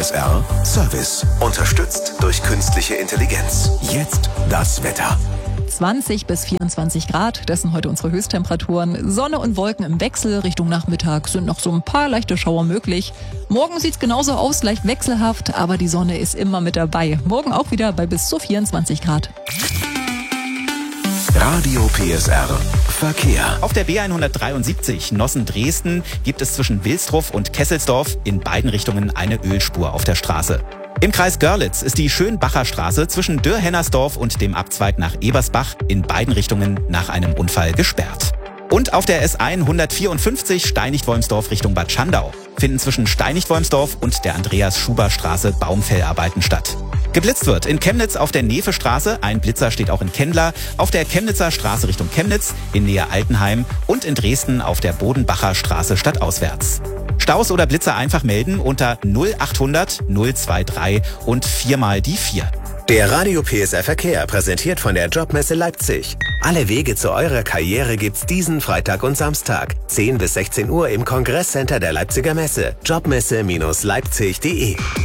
PSR Service. Unterstützt durch künstliche Intelligenz. Jetzt das Wetter. 20 bis 24 Grad, das sind heute unsere Höchsttemperaturen. Sonne und Wolken im Wechsel, Richtung Nachmittag sind noch so ein paar leichte Schauer möglich. Morgen sieht's genauso aus, leicht wechselhaft, aber die Sonne ist immer mit dabei. Morgen auch wieder bei bis zu 24 Grad. Radio PSR Verkehr. Auf der B173 Nossen-Dresden gibt es zwischen Wilsdruff und Kesselsdorf in beiden Richtungen eine Ölspur auf der Straße. Im Kreis Görlitz ist die Schönbacher Straße zwischen Dürr-Hennersdorf und dem Abzweig nach Ebersbach in beiden Richtungen nach einem Unfall gesperrt. Und auf der S154 Steinigt-Wolmsdorf Richtung Bad Schandau finden zwischen Steinigt-Wolmsdorf und der Andreas-Schuber-Straße Baumfellarbeiten statt. Geblitzt wird in Chemnitz auf der Nevestraße, ein Blitzer steht auch in Kendler, auf der Chemnitzer Straße Richtung Chemnitz, in Nähe Altenheim und in Dresden auf der Bodenbacher Straße stadtauswärts. Staus oder Blitzer einfach melden unter 0800 023 und 4 die 4. Der Radio PSR Verkehr präsentiert von der Jobmesse Leipzig. Alle Wege zu eurer Karriere gibt's diesen Freitag und Samstag, 10 bis 16 Uhr im Kongresscenter der Leipziger Messe. Jobmesse-leipzig.de